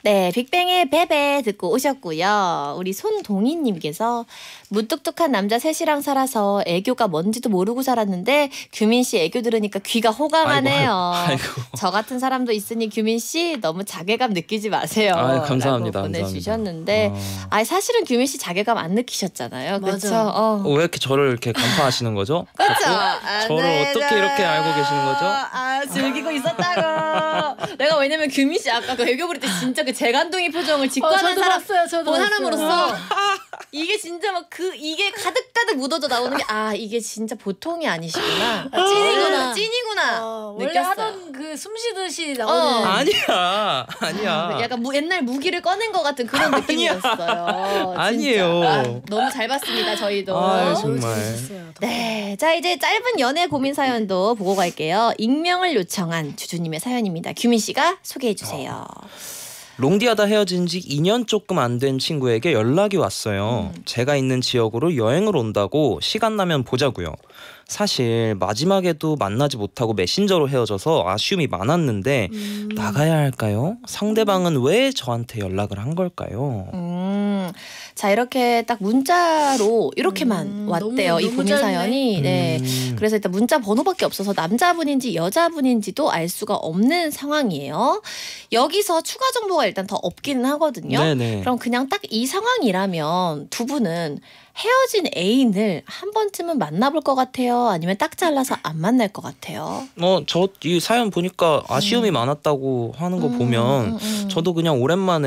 네, 빅뱅의 베베 듣고 오셨고요. 우리 손동희님께서 무뚝뚝한 남자 셋이랑 살아서 애교가 뭔지도 모르고 살았는데 규민 씨 애교 들으니까 귀가 호강하네요. 아이고. 저 같은 사람도 있으니 규민 씨 너무 자괴감 느끼지 마세요. 아유, 감사합니다. 라고 보내주셨는데 사실은 규민 씨 자괴감 안 느끼셨잖아요. 그렇죠? 왜 이렇게 저를 이렇게 간파하시는 거죠? 그렇죠. 저를 어떻게 이렇게 알고 계시는 거죠? 즐기고 있었다고. 내가 왜냐면 규민 씨 아까 그 애교 부릴 때 진짜 그 재간둥이 표정을 직관한 저도 사람으로서 이게 진짜 막 이게 가득가득 묻어져 나오는 게 이게 진짜 보통이 아니시구나. 찐이구나. 원래 느꼈어요. 하던 그 숨쉬듯이 나오는. 아니야. 약간 옛날 무기를 꺼낸 것 같은 그런 느낌이었어요. 아니에요. 너무 잘 봤습니다. 저희도. 정말. 네, 자 이제 짧은 연애 고민 사연도 보고 갈게요. 익명을 요청한 주주님의 사연입니다. 규민 씨가 소개해 주세요. 롱디하다 헤어진 지 2년 조금 안 된 친구에게 연락이 왔어요. 제가 있는 지역으로 여행을 온다고 시간 나면 보자고요. 사실 마지막에도 만나지 못하고 메신저로 헤어져서 아쉬움이 많았는데 나가야 할까요? 상대방은 왜 저한테 연락을 한 걸까요? 자 이렇게 딱 문자로 이렇게만 왔대요. 이 너무 고민 짧네. 사연이. 네. 그래서 일단 문자 번호밖에 없어서 남자분인지 여자분인지도 알 수가 없는 상황이에요. 여기서 추가 정보가 일단 더 없기는 하거든요. 네네. 그럼 그냥 딱 이 상황이라면 두 분은 헤어진 애인을 한 번쯤은 만나볼 것 같아요? 아니면 딱 잘라서 안 만날 것 같아요? 저 이 사연 보니까 아쉬움이 많았다고 하는 거 보면 저도 그냥 오랜만에